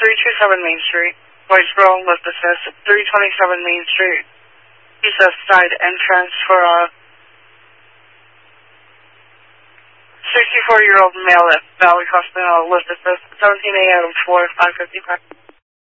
327 Main Street. Whitesboro, lift assist, 327 Main Street. East side entrance for a 64-year-old male at Valley Hospital, lift assist, 17A Adam 4, 555.